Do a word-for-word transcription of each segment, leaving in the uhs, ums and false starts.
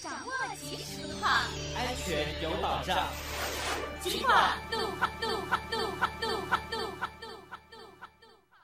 掌握即时路况， 安全有保障。 警广路况路况路况路况路况路况路况路况。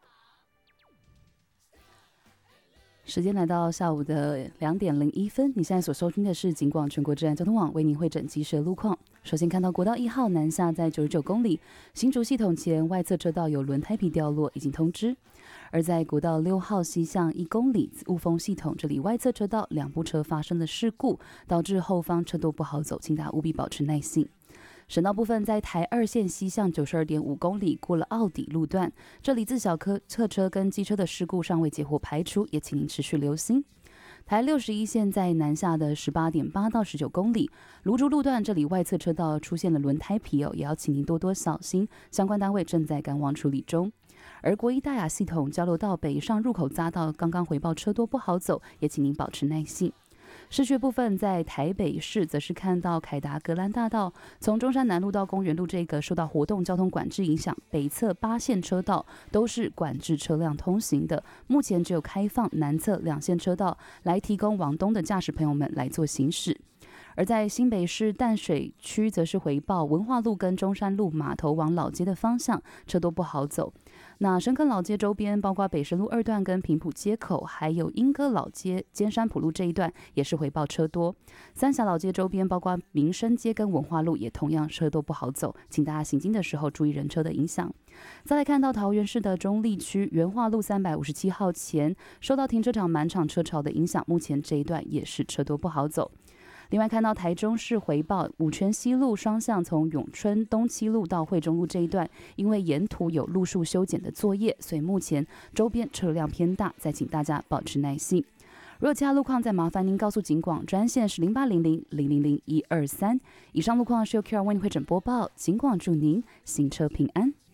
时间来到下午的两点零一分，你现在所收听的是警广全国治安交通网为您会诊即时的路况。首先看到国道一号南下在九十九公里，新竹系统前外侧车道有轮胎皮掉落，已经通知。而在国道六号西向一公里雾峰系统，这里外侧车道两部车发生了事故，导致后方车多不好走，请大家务必保持耐性。省道部分在台二线西向九十二点五公里过了澳底路段，这里自小客车跟机车的事故尚未结果排除，也请您持续留心。台六十一线在南下的十八点八到十九公里，芦竹路段这里外侧车道出现了轮胎皮哦，也要请您多多小心，相关单位正在赶往处理中。而国一大雅系统交流道北上入口匝道刚刚回报车多不好走，也请您保持耐性。市区部分在台北市则是看到凯达格兰大道从中山南路到公园路这个受到活动交通管制影响，北侧八线车道都是管制车辆通行的，目前只有开放南侧两线车道来提供往东的驾驶朋友们来做行驶。而在新北市淡水区则是回报文化路跟中山路码头往老街的方向车多不好走。那深坑老街周边包括北深路二段跟平埔街口，还有莺歌老街尖山埔路这一段也是回报车多。三峡老街周边包括民生街跟文化路也同样车多不好走，请大家行经的时候注意人车的影响。再来看到桃园市的中坜区元化路三百五十七号前受到停车场满场车潮的影响，目前这一段也是车多不好走。另外看到台中市回报五权西路双向从永春东七路到惠中路这一段，因为沿途有路树修剪的作业，所以目前周边车辆偏大，再请大家保持耐性。如果其他路况，再麻烦您告诉警广专线是零八零零零零零一二三。以上路况是由 Q R 为您会诊播报，警广祝您行车平安。